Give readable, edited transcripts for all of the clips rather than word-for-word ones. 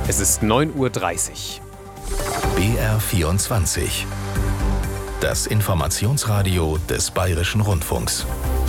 Es ist 9:30 Uhr. BR24. Das Informationsradio des Bayerischen Rundfunks.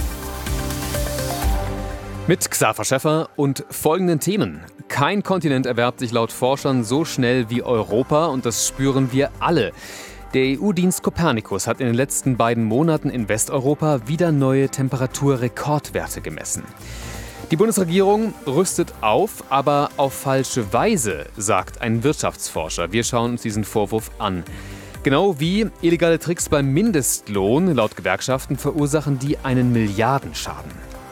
Mit Xaver Schäffer und folgenden Themen. Kein Kontinent erwärmt sich laut Forschern so schnell wie Europa und das spüren wir alle. Der EU-Dienst Copernicus hat in den letzten beiden Monaten in Westeuropa wieder neue Temperaturrekordwerte gemessen. Die Bundesregierung rüstet auf, aber auf falsche Weise, sagt ein Wirtschaftsforscher. Wir schauen uns diesen Vorwurf an. Genau wie illegale Tricks beim Mindestlohn laut Gewerkschaften verursachen die einen Milliardenschaden.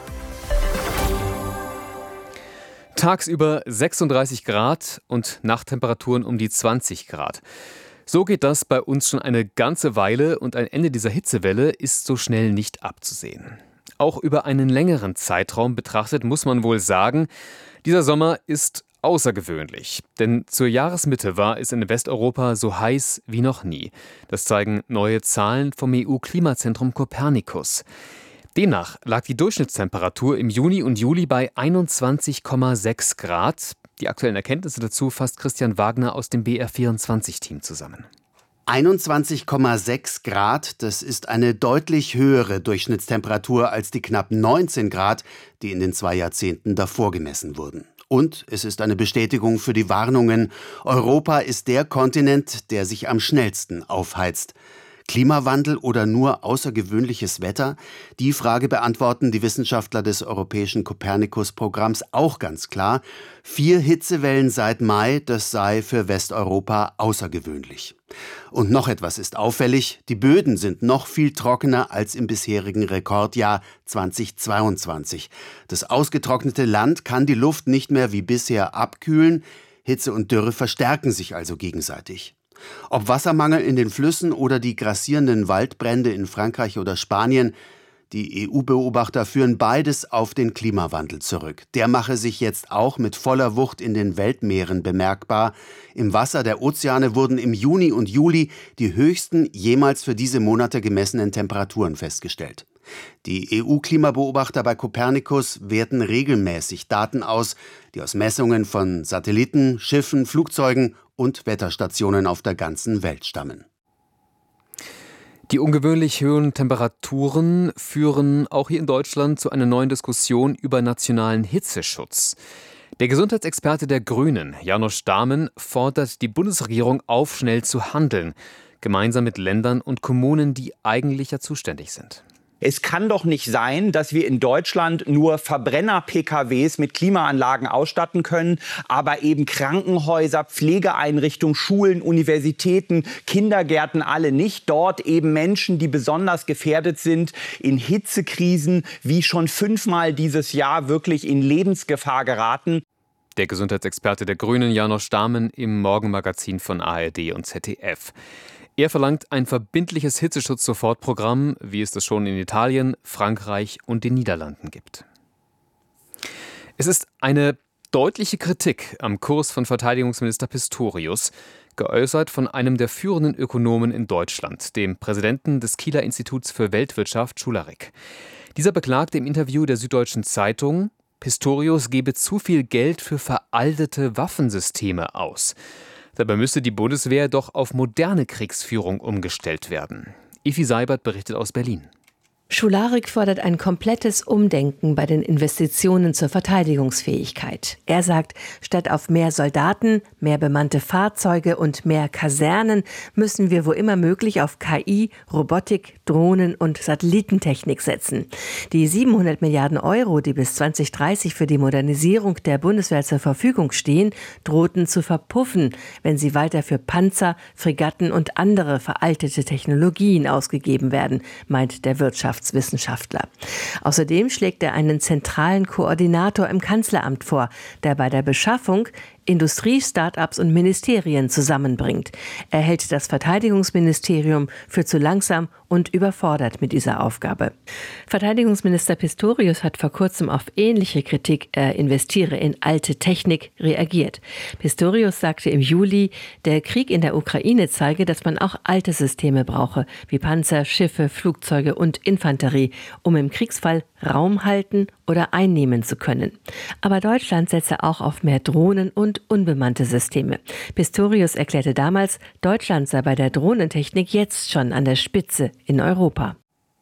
Tagsüber 36 Grad und Nachttemperaturen um die 20 Grad. So geht das bei uns schon eine ganze Weile und ein Ende dieser Hitzewelle ist so schnell nicht abzusehen. Auch über einen längeren Zeitraum betrachtet muss man wohl sagen, dieser Sommer ist außergewöhnlich. Denn zur Jahresmitte war es in Westeuropa so heiß wie noch nie. Das zeigen neue Zahlen vom EU-Klimazentrum Copernicus. Demnach lag die Durchschnittstemperatur im Juni und Juli bei 21,6 Grad. Die aktuellen Erkenntnisse dazu fasst Christian Wagner aus dem BR24-Team zusammen. 21,6 Grad, das ist eine deutlich höhere Durchschnittstemperatur als die knapp 19 Grad, die in den 2 Jahrzehnten davor gemessen wurden. Und es ist eine Bestätigung für die Warnungen, Europa ist der Kontinent, der sich am schnellsten aufheizt. Klimawandel oder nur außergewöhnliches Wetter? Die Frage beantworten die Wissenschaftler des europäischen Copernicus-Programms auch ganz klar. 4 Hitzewellen seit Mai, das sei für Westeuropa außergewöhnlich. Und noch etwas ist auffällig, die Böden sind noch viel trockener als im bisherigen Rekordjahr 2022. Das ausgetrocknete Land kann die Luft nicht mehr wie bisher abkühlen, Hitze und Dürre verstärken sich also gegenseitig. Ob Wassermangel in den Flüssen oder die grassierenden Waldbrände in Frankreich oder Spanien, die EU-Beobachter führen beides auf den Klimawandel zurück. Der mache sich jetzt auch mit voller Wucht in den Weltmeeren bemerkbar. Im Wasser der Ozeane wurden im Juni und Juli die höchsten jemals für diese Monate gemessenen Temperaturen festgestellt. Die EU-Klimabeobachter bei Copernicus werten regelmäßig Daten aus, die aus Messungen von Satelliten, Schiffen, Flugzeugen und Wetterstationen auf der ganzen Welt stammen. Die ungewöhnlich hohen Temperaturen führen auch hier in Deutschland zu einer neuen Diskussion über nationalen Hitzeschutz. Der Gesundheitsexperte der Grünen, Janosch Dahmen, fordert die Bundesregierung auf, schnell zu handeln, gemeinsam mit Ländern und Kommunen, die eigentlich ja zuständig sind. Es kann doch nicht sein, dass wir in Deutschland nur Verbrenner-PKWs mit Klimaanlagen ausstatten können, aber eben Krankenhäuser, Pflegeeinrichtungen, Schulen, Universitäten, Kindergärten alle nicht. Dort eben Menschen, die besonders gefährdet sind, in Hitzekrisen wie schon 5-mal dieses Jahr wirklich in Lebensgefahr geraten. Der Gesundheitsexperte der Grünen, Janosch Dahmen, im Morgenmagazin von ARD und ZDF. Er verlangt ein verbindliches Hitzeschutz-Sofortprogramm, wie es das schon in Italien, Frankreich und den Niederlanden gibt. Es ist eine deutliche Kritik am Kurs von Verteidigungsminister Pistorius, geäußert von einem der führenden Ökonomen in Deutschland, dem Präsidenten des Kieler Instituts für Weltwirtschaft, Schularik. Dieser beklagte im Interview der Süddeutschen Zeitung, Pistorius gebe zu viel Geld für veraltete Waffensysteme aus. Dabei müsste die Bundeswehr doch auf moderne Kriegsführung umgestellt werden. Evi Seibert berichtet aus Berlin. Schularik fordert ein komplettes Umdenken bei den Investitionen zur Verteidigungsfähigkeit. Er sagt, statt auf mehr Soldaten, mehr bemannte Fahrzeuge und mehr Kasernen müssen wir wo immer möglich auf KI, Robotik, Drohnen und Satellitentechnik setzen. Die 700 Milliarden Euro, die bis 2030 für die Modernisierung der Bundeswehr zur Verfügung stehen, drohten zu verpuffen, wenn sie weiter für Panzer, Fregatten und andere veraltete Technologien ausgegeben werden, meint der Wirtschaftswissenschaftler. Außerdem schlägt er einen zentralen Koordinator im Kanzleramt vor, der bei der Beschaffung Industrie, Start-ups und Ministerien zusammenbringt. Er hält das Verteidigungsministerium für zu langsam und überfordert mit dieser Aufgabe. Verteidigungsminister Pistorius hat vor kurzem auf ähnliche Kritik, er investiere in alte Technik, reagiert. Pistorius sagte im Juli, der Krieg in der Ukraine zeige, dass man auch alte Systeme brauche, wie Panzer, Schiffe, Flugzeuge und Infanterie, um im Kriegsfall Raum halten oder einnehmen zu können. Aber Deutschland setze auch auf mehr Drohnen und unbemannte Systeme. Pistorius erklärte damals, Deutschland sei bei der Drohnentechnik jetzt schon an der Spitze in Europa.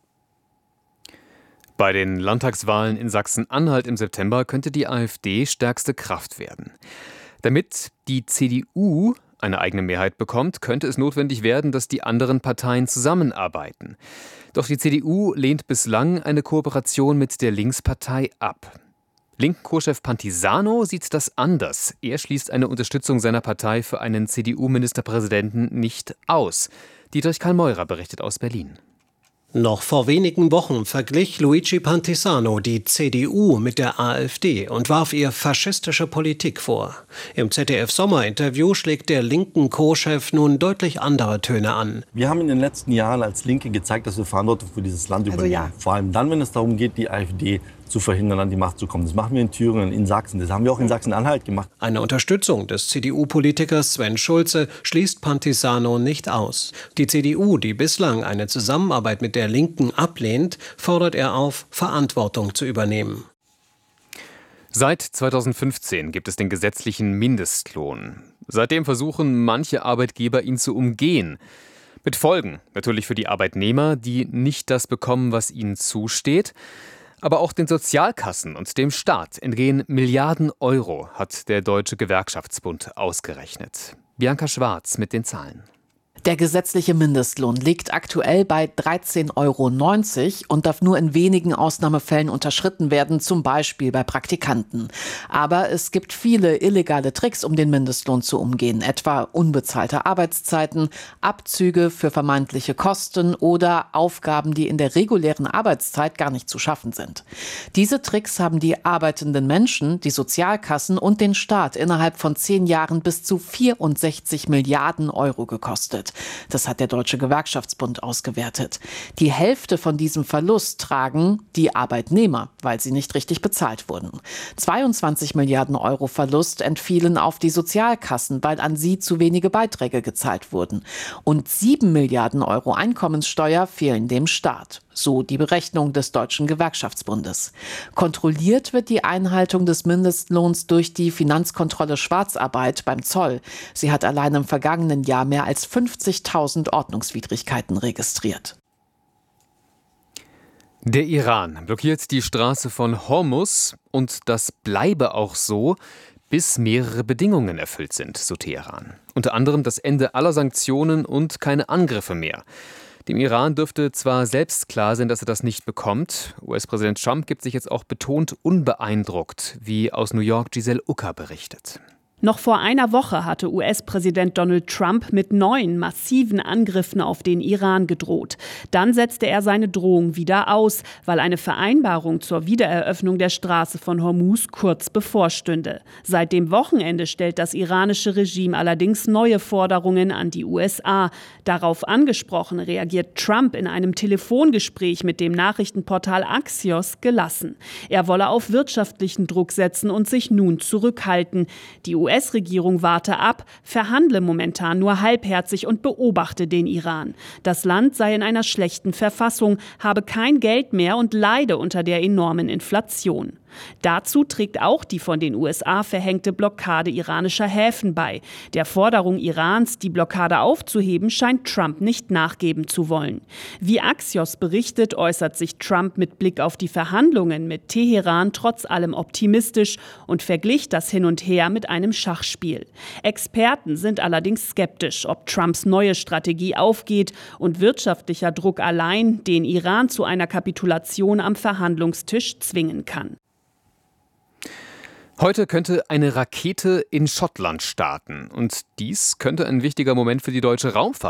Bei den Landtagswahlen in Sachsen-Anhalt im September könnte die AfD stärkste Kraft werden. Damit die CDU eine eigene Mehrheit bekommt, könnte es notwendig werden, dass die anderen Parteien zusammenarbeiten. Doch die CDU lehnt bislang eine Kooperation mit der Linkspartei ab. Linken Co-Chef Pantisano sieht das anders. Er schließt eine Unterstützung seiner Partei für einen CDU-Ministerpräsidenten nicht aus. Dietrich Karl-Meurer berichtet aus Berlin. Noch vor wenigen Wochen verglich Luigi Pantisano die CDU mit der AfD und warf ihr faschistische Politik vor. Im ZDF-Sommerinterview schlägt der linken Co-Chef nun deutlich andere Töne an. Wir haben in den letzten Jahren als Linke gezeigt, dass wir Verantwortung für dieses Land übernehmen. Ja. Vor allem dann, wenn es darum geht, die AfD zu verhindern, an die Macht zu kommen. Das machen wir in Thüringen, in Sachsen. Das haben wir auch in Sachsen-Anhalt gemacht. Eine Unterstützung des CDU-Politikers Sven Schulze schließt Pantisano nicht aus. Die CDU, die bislang eine Zusammenarbeit mit der Linken ablehnt, fordert er auf, Verantwortung zu übernehmen. Seit 2015 gibt es den gesetzlichen Mindestlohn. Seitdem versuchen manche Arbeitgeber, ihn zu umgehen. Mit Folgen natürlich für die Arbeitnehmer, die nicht das bekommen, was ihnen zusteht. Aber auch den Sozialkassen und dem Staat entgehen Milliarden Euro, hat der Deutsche Gewerkschaftsbund ausgerechnet. Bianca Schwarz mit den Zahlen. Der gesetzliche Mindestlohn liegt aktuell bei 13,90 € und darf nur in wenigen Ausnahmefällen unterschritten werden, zum Beispiel bei Praktikanten. Aber es gibt viele illegale Tricks, um den Mindestlohn zu umgehen, etwa unbezahlte Arbeitszeiten, Abzüge für vermeintliche Kosten oder Aufgaben, die in der regulären Arbeitszeit gar nicht zu schaffen sind. Diese Tricks haben die arbeitenden Menschen, die Sozialkassen und den Staat innerhalb von 10 Jahren bis zu 64 Milliarden Euro gekostet. Das hat der Deutsche Gewerkschaftsbund ausgewertet. Die Hälfte von diesem Verlust tragen die Arbeitnehmer, weil sie nicht richtig bezahlt wurden. 22 Milliarden Euro Verlust entfielen auf die Sozialkassen, weil an sie zu wenige Beiträge gezahlt wurden. Und 7 Milliarden Euro Einkommenssteuer fehlen dem Staat. So die Berechnung des Deutschen Gewerkschaftsbundes. Kontrolliert wird die Einhaltung des Mindestlohns durch die Finanzkontrolle Schwarzarbeit beim Zoll. Sie hat allein im vergangenen Jahr mehr als 50.000 Ordnungswidrigkeiten registriert. Der Iran blockiert die Straße von Hormuz und das bleibe auch so, bis mehrere Bedingungen erfüllt sind, so Teheran. Unter anderem das Ende aller Sanktionen und keine Angriffe mehr. Dem Iran dürfte zwar selbst klar sein, dass er das nicht bekommt. US-Präsident Trump gibt sich jetzt auch betont unbeeindruckt, wie aus New York Giselle Ucker berichtet. Noch vor einer Woche hatte US-Präsident Donald Trump mit neuen massiven Angriffen auf den Iran gedroht. Dann setzte er seine Drohung wieder aus, weil eine Vereinbarung zur Wiedereröffnung der Straße von Hormuz kurz bevorstünde. Seit dem Wochenende stellt das iranische Regime allerdings neue Forderungen an die USA. Darauf angesprochen reagiert Trump in einem Telefongespräch mit dem Nachrichtenportal Axios gelassen. Er wolle auf wirtschaftlichen Druck setzen und sich nun zurückhalten. Die US-Regierung warte ab, verhandle momentan nur halbherzig und beobachte den Iran. Das Land sei in einer schlechten Verfassung, habe kein Geld mehr und leide unter der enormen Inflation. Dazu trägt auch die von den USA verhängte Blockade iranischer Häfen bei. Der Forderung Irans, die Blockade aufzuheben, scheint Trump nicht nachgeben zu wollen. Wie Axios berichtet, äußert sich Trump mit Blick auf die Verhandlungen mit Teheran trotz allem optimistisch und verglich das Hin und Her mit einem Schachspiel. Experten sind allerdings skeptisch, ob Trumps neue Strategie aufgeht und wirtschaftlicher Druck allein den Iran zu einer Kapitulation am Verhandlungstisch zwingen kann. Heute könnte eine Rakete in Schottland starten. Und dies könnte ein wichtiger Moment für die deutsche Raumfahrt